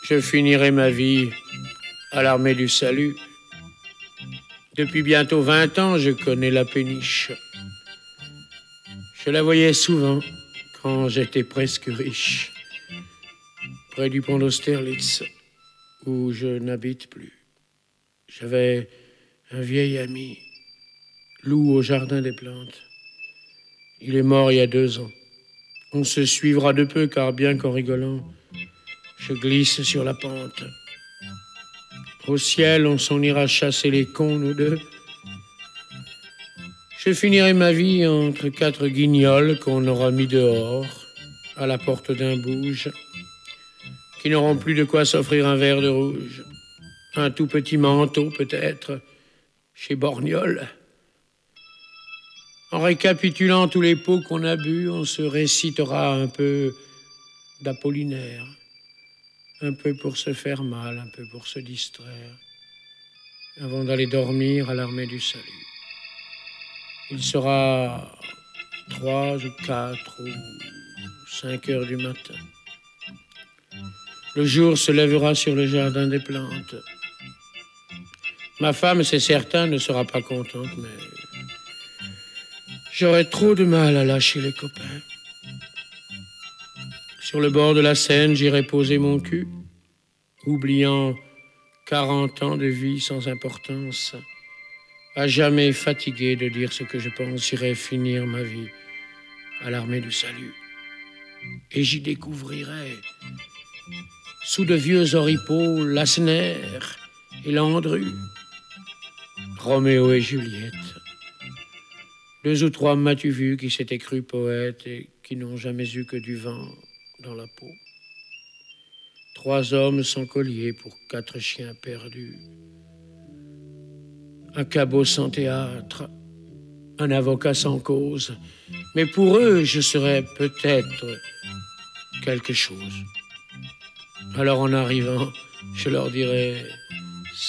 Je finirai ma vie à l'armée du salut. Depuis bientôt 20 ans, je connais la péniche. Je la voyais souvent quand j'étais presque riche, près du pont d'Austerlitz, où je n'habite plus. J'avais un vieil ami, Lou au Jardin des Plantes. Il est mort il y a 2 ans. On se suivra de peu, car bien qu'en rigolant, je glisse sur la pente. Au ciel, on s'en ira chasser les cons, nous deux. Je finirai ma vie entre 4 guignols qu'on aura mis dehors, à la porte d'un bouge, qui n'auront plus de quoi s'offrir un verre de rouge. Un tout petit manteau, peut-être, chez Borgnol. En récapitulant tous les pots qu'on a bu, on se récitera un peu d'Apollinaire. Un peu pour se faire mal, un peu pour se distraire, avant d'aller dormir à l'armée du salut. Il sera 3 ou 4 ou 5 heures du matin. Le jour se lèvera sur le jardin des plantes. Ma femme, c'est certain, ne sera pas contente, mais j'aurai trop de mal à lâcher les copains. Sur le bord de la Seine, j'irai poser mon cul, oubliant 40 ans de vie sans importance, à jamais fatigué de dire ce que je pense. J'irai finir ma vie à l'armée du salut. Et j'y découvrirai, sous de vieux oripeaux, Lassner et Landru, Roméo et Juliette. 2 ou 3 m'as-tu vu qui s'étaient crus poètes et qui n'ont jamais eu que du vent dans la peau. 3 hommes sans collier pour 4 chiens perdus. Un cabot sans théâtre, un avocat sans cause. Mais pour eux, je serais peut-être quelque chose. Alors en arrivant, je leur dirai « Salut ».